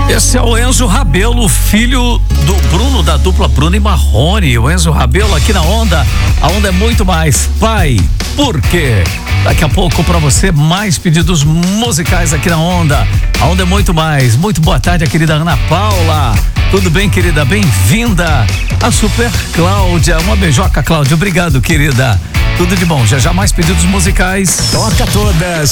Esse é o Enzo Rabelo, filho do Bruno, da dupla Bruno e Marrone. O Enzo Rabelo aqui na Onda. A Onda é muito mais. Pai, por quê? Daqui a pouco pra você mais pedidos musicais aqui na Onda. A Onda é muito mais. Muito boa tarde, a querida Ana Paula. Tudo bem, querida? Bem-vinda. A Super Cláudia. Uma beijoca, Cláudia. Obrigado, querida. Tudo de bom. Já mais pedidos musicais. Toca todas.